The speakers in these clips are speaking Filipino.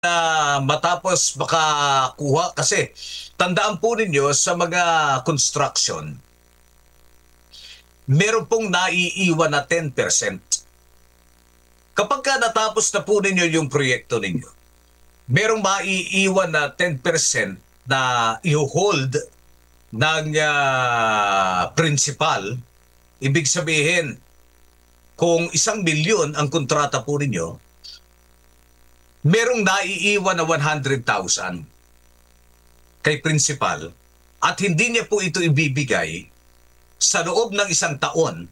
na matapos makakuha kasi tandaan po ninyo sa mga construction, meron pong naiiwan na 10%. Kapag ka natapos na po ninyo yung proyekto ninyo, merong maiiwan na 10% na i-hold ng principal. Ibig sabihin, kung 1 milyon ang kontrata po ninyo, merong naiiwan na 100,000 kay principal at hindi niya po ito ibibigay sa loob ng 1 taon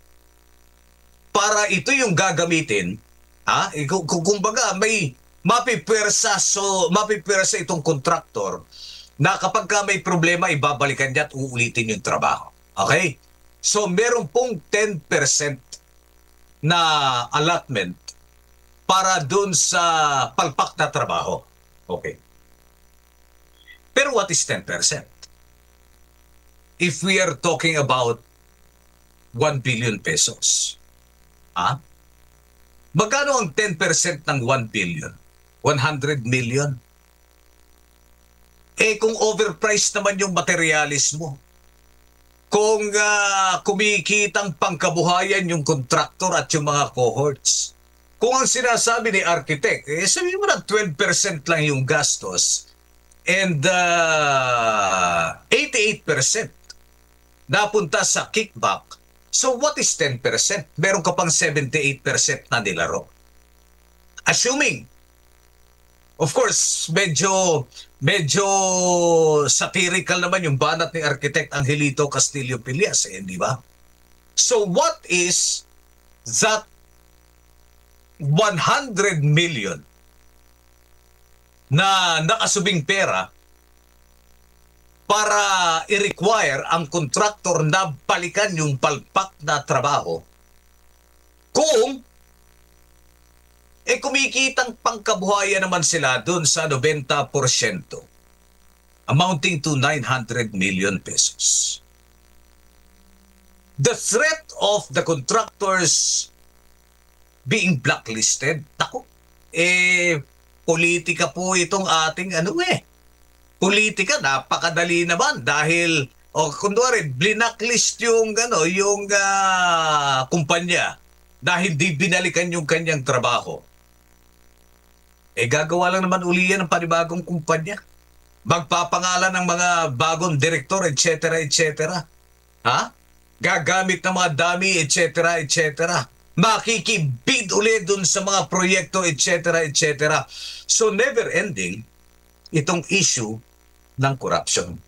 para ito yung gagamitin. Kumbaga may mapipwersa itong kontraktor na kapag ka may problema ibabalikan niya at uulitin yung trabaho. Okay? So meron pong 10% na allotment para dun sa palpak na trabaho. Okay. Pero what is 10%? If we are talking about 1 billion pesos, magkano ang 10% ng 1 billion? 100 million? Kung overpriced naman yung materialis mo, kung kumikitang pangkabuhayan yung contractor at yung mga cohorts, kung ang sinasabi ni architect, sabihin mo na 12% lang yung gastos and 88% napunta sa kickback. So what is 10%? Meron ka pang 78% na nilaro. Assuming, of course, medyo satirical naman yung banat ni Architect Angelito Castillo Pillas, di ba? So what is that 100 million na nakasubing pera para i-require ang kontraktor na balikan yung palpak na trabaho kung kumikitang pangkabuhayan naman sila dun sa 90%, amounting to 900 million pesos. The threat of the contractors being blacklisted, politika po itong ating politika, napakadali naman dahil kunwari blinacklist yung kumpanya dahil di binalikan yung kanyang trabaho. Gagawa lang naman uli yan ng panibagong kumpanya. Magpapangalan ng mga bagong direktor, etc., etc. Gagamit ng mga dami, etc., etc. Makikibid uli dun sa mga proyekto, etc., etc. So never ending itong issue ng corruption.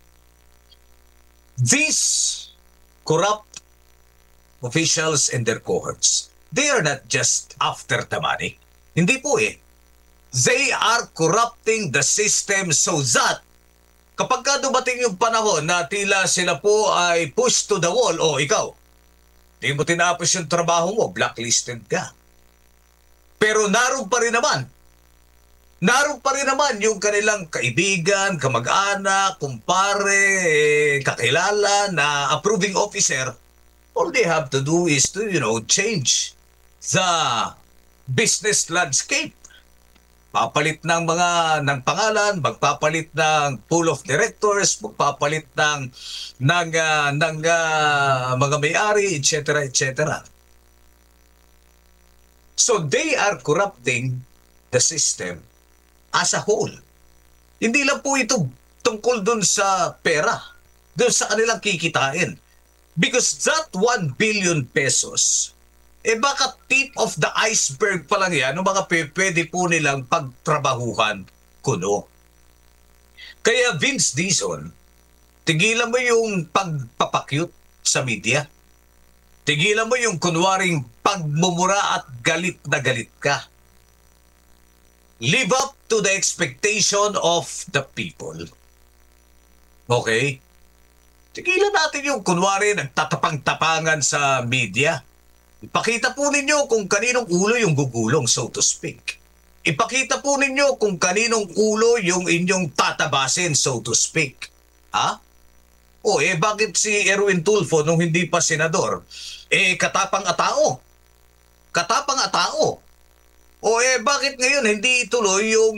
These corrupt officials and their cohorts, they are not just after the money. Hindi po They are corrupting the system so that kapag ka dumating yung panahon na tila sila po ay pushed to the wall, ikaw, di mo tinapos yung trabaho mo, blacklisted ka. Pero naroon pa rin naman yung kanilang kaibigan, kamag-anak, kumpare, kakilala na approving officer. All they have to do is to, change the business landscape. Papalit ng pangalan, magpapalit ng pool of directors, magpapalit ng mga may-ari, etc., etc. So they are corrupting the system as a whole. Hindi lang po ito tungkol dun sa pera, dun sa kanilang kikitain. Because that 1 billion pesos, baka tip of the iceberg pa lang yan, mga pwede po nilang pagtrabahuhan kuno. Kaya Vince Dizon, tigilan mo yung pagpapakyut sa media. Tigilan mo yung kunwaring pagmumura at galit na galit ka. Live up to the expectation of the people. Okay? Tigilan natin yung kunwari nagtatapang-tapangan sa media. Ipakita po ninyo kung kaninong ulo yung gugulong, so to speak. Ipakita po ninyo kung kaninong ulo yung inyong tatabasin, so to speak. Bakit si Erwin Tulfo nung hindi pa senador? Katapang atao. O bakit ngayon hindi ituloy yung